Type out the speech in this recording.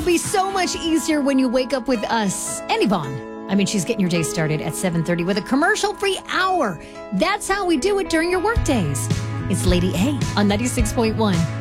be so much easier when you wake up with us. And Yvonne. I mean, she's getting your day started at 7:30 with a commercial-free hour. That's how we do it during your work days. It's Lady A on 96.1.